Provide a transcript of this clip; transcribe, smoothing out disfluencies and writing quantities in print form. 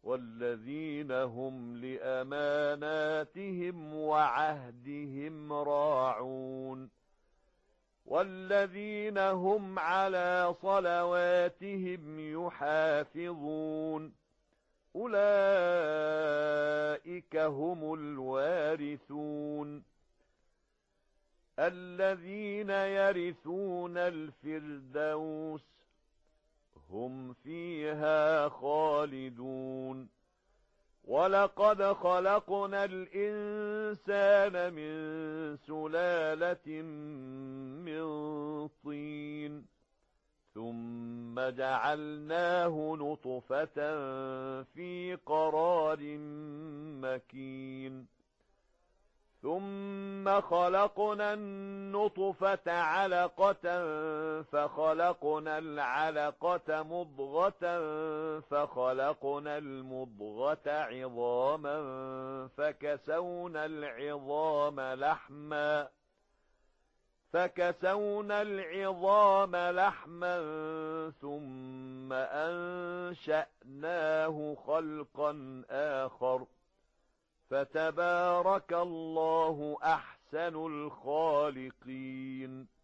والذين هم لأماناتهم وعهدهم راعون والذين هم على صلواتهم يحافظون أولئك هم الوارثون الذين يرثون الفردوس هم فيها خالدون ولقد خلقنا الإنسان من سلالة من طين ثم جعلناه نطفة في قرار مكين ثم خلقنا النطفة علقة فخلقنا العلقة مضغة فخلقنا المضغة عظاما فكسونا العظام لحما ثم أنشأناه خلقا آخر فتبارك الله أحسن الخالقين